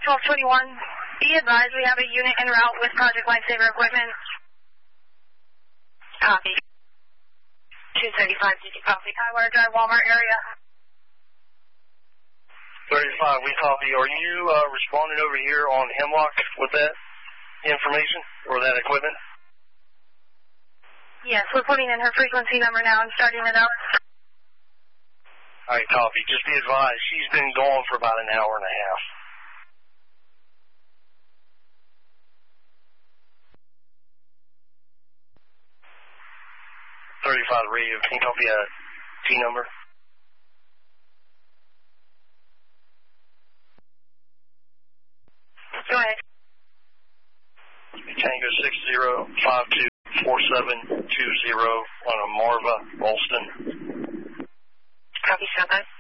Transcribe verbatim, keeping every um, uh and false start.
twelve twenty-one, be advised we have a unit en route with Project Lifesaver equipment. Copy. two thirty-five, did you copy? Highwire Drive, Walmart area. thirty-five, we copy. Are you uh, responding over here on Hemlock with that information or that equipment? Yes, we're putting in her frequency number now and starting it up. All right, copy. Just be advised, she's been gone for about an hour and a half. thirty-five radio, can you copy a T number? Go ahead. Tango six zero five two four seven two zero on a Marva, Ralston. Copy, stand by.